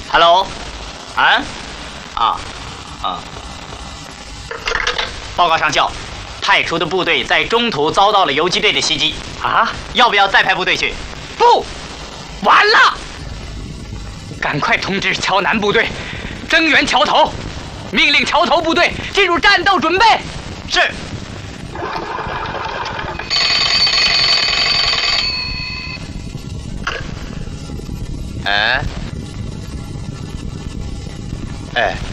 Hello， 报告上校，派出的部队在中途遭到了游击队的袭击。啊？要不要再派部队去？ 不，完了！赶快通知桥南部队，增援桥头，命令桥头部队进入战斗准备。 是。哎。